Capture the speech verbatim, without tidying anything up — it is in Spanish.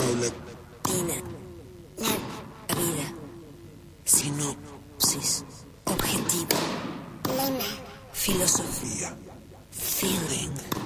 Paulatina. La vida. Sinopsis. Objetivo. Lema. Filosofía. Feeling.